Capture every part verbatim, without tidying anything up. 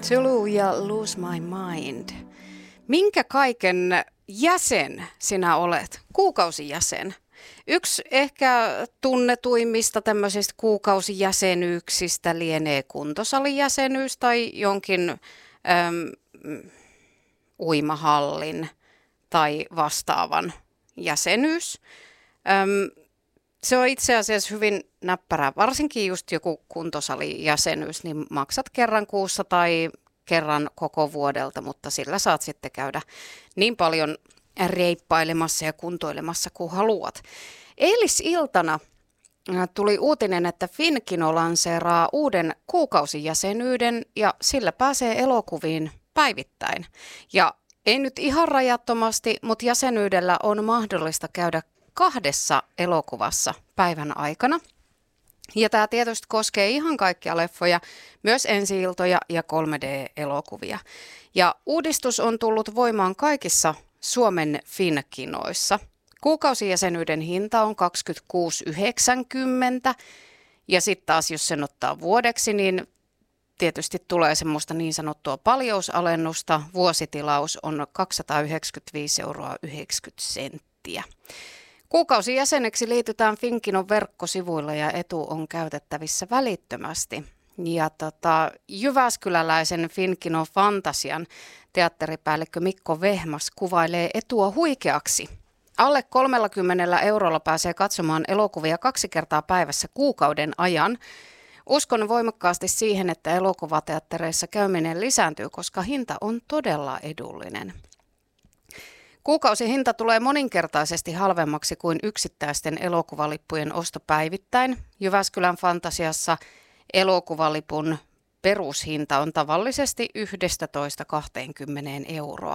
Zulu ja Lose My Mind. Minkä kaiken jäsen sinä olet? Kuukausijäsen. Yksi ehkä tunnetuimmista tämmöisistä kuukausijäsenyyksistä lienee kuntosalijäsenyys tai jonkin äm, uimahallin tai vastaavan jäsenyys. Äm, se on itse asiassa hyvin näppärää, varsinkin just joku kuntosalijäsenyys, niin maksat kerran kuussa tai kerran koko vuodelta, mutta sillä saat sitten käydä niin paljon reippailemassa ja kuntoilemassa kuin haluat. Eilisiltana tuli uutinen, että Finkino lanseeraa uuden kuukausijäsenyyden ja sillä pääsee elokuviin päivittäin. Ja ei nyt ihan rajattomasti, mutta jäsenyydellä on mahdollista käydä kahdessa elokuvassa päivän aikana. Ja tämä tietysti koskee ihan kaikkia leffoja, myös ensi-iltoja ja kolme D-elokuvia. Ja uudistus on tullut voimaan kaikissa Suomen Finkinoissa. Kuukausijäsenyyden hinta on kaksikymmentäkuusi yhdeksänkymmentä ja sitten taas jos sen ottaa vuodeksi, niin tietysti tulee semmoista niin sanottua paljousalennusta. Vuositilaus on kaksisataayhdeksänkymmentäviisi euroa yhdeksänkymmentä senttiä. Kuukausijäseneksi liitytään Finkinon verkkosivuilla ja etu on käytettävissä välittömästi. Ja tota, jyväskyläläisen Finkinon Fantasian teatteripäällikkö Mikko Vehmas kuvailee etua huikeaksi. Alle kolmellakymmenellä eurolla pääsee katsomaan elokuvia kaksi kertaa päivässä kuukauden ajan. Uskon voimakkaasti siihen, että elokuvateattereissa käyminen lisääntyy, koska hinta on todella edullinen. Kuukausihinta tulee moninkertaisesti halvemmaksi kuin yksittäisten elokuvalippujen osto päivittäin. Jyväskylän Fantasiassa elokuvalipun perushinta on tavallisesti yksitoista kaksikymmentä euroa.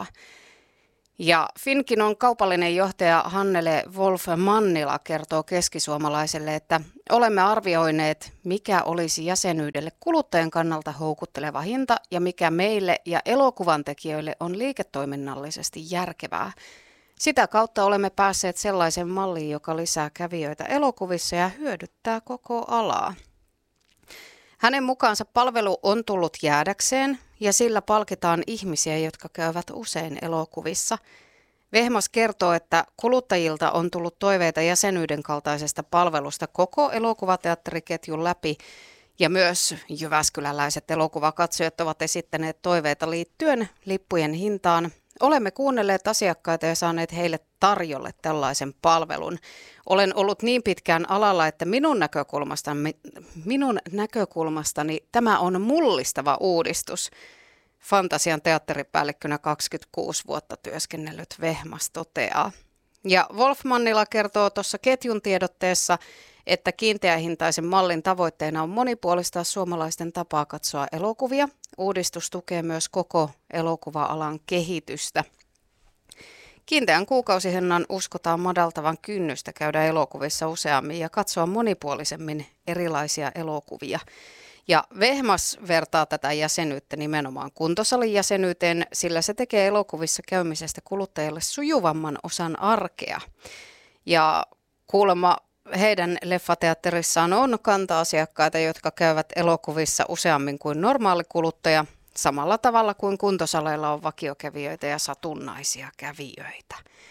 Ja Finkinon kaupallinen johtaja Hannele Wolf-Mannila kertoo keskisuomalaiselle, että olemme arvioineet, mikä olisi jäsenyydelle kuluttajan kannalta houkutteleva hinta ja mikä meille ja elokuvan tekijöille on liiketoiminnallisesti järkevää. Sitä kautta olemme päässeet sellaisen malliin, joka lisää kävijöitä elokuvissa ja hyödyttää koko alaa. Hänen mukaansa palvelu on tullut jäädäkseen ja sillä palkitaan ihmisiä, jotka käyvät usein elokuvissa. Vehmas kertoo, että kuluttajilta on tullut toiveita jäsenyyden kaltaisesta palvelusta koko elokuvateatteriketjun läpi ja myös jyväskyläläiset elokuvakatsojat ovat esittäneet toiveita liittyen lippujen hintaan. Olemme kuunnelleet asiakkaita ja saaneet heille tarjolle tällaisen palvelun. Olen ollut niin pitkään alalla, että minun näkökulmastani, minun näkökulmastani tämä on mullistava uudistus. Fantasian teatteripäällikkönä kaksikymmentäkuusi vuotta työskennellyt Vehmas toteaa. Ja Wolf-Mannila kertoo tuossa ketjun tiedotteessa, että kiinteähintaisen mallin tavoitteena on monipuolistaa suomalaisten tapaa katsoa elokuvia. Uudistus tukee myös koko elokuva-alan kehitystä. Kiinteän kuukausihinnan uskotaan madaltavan kynnystä käydä elokuvissa useammin ja katsoa monipuolisemmin erilaisia elokuvia. Ja Vehmas vertaa tätä jäsenyyttä nimenomaan kuntosalijäsenyyteen, sillä se tekee elokuvissa käymisestä kuluttajalle sujuvamman osan arkea. Ja kuulemma heidän leffateatterissaan on kanta-asiakkaita, jotka käyvät elokuvissa useammin kuin normaali kuluttaja, samalla tavalla kuin kuntosaleilla on vakiokävijöitä ja satunnaisia kävijöitä.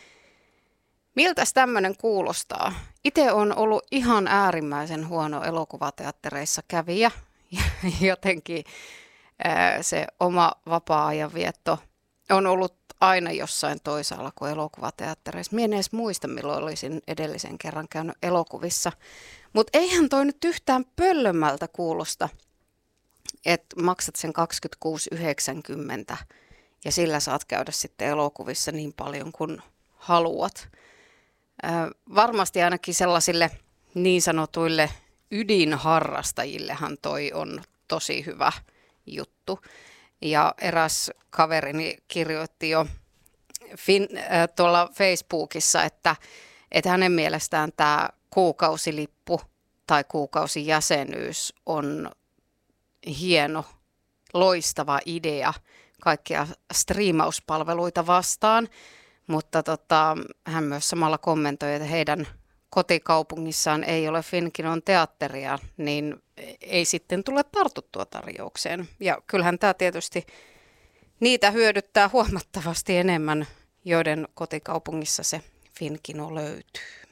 Miltäs tämmöinen kuulostaa? Itse on ollut ihan äärimmäisen huono elokuvateattereissa kävijä. Jotenkin ää, se oma vapaa-ajan vietto on ollut aina jossain toisaalla kuin elokuvateattereissa. Minä en edes muista, milloin olisin edellisen kerran käynyt elokuvissa. Mutta eihän toi nyt yhtään pöllömmältä kuulosta, että maksat sen kaksikymmentäkuusi yhdeksänkymmentä ja sillä saat käydä sitten elokuvissa niin paljon kuin haluat. Ää, varmasti ainakin sellaisille niin sanotuille ydinharrastajillehan toi on tosi hyvä juttu. Ja eräs kaverini kirjoitti jo fin, äh, tuolla Facebookissa, että, että hänen mielestään tämä kuukausilippu tai kuukausijäsenyys on hieno, loistava idea kaikkia striimauspalveluita vastaan. Mutta tota, hän myös samalla kommentoi, että heidän kotikaupungissaan ei ole Finkinon teatteria, niin ei sitten tule tartuttua tarjoukseen. Ja kyllähän tämä tietysti niitä hyödyttää huomattavasti enemmän, joiden kotikaupungissa se Finkino löytyy.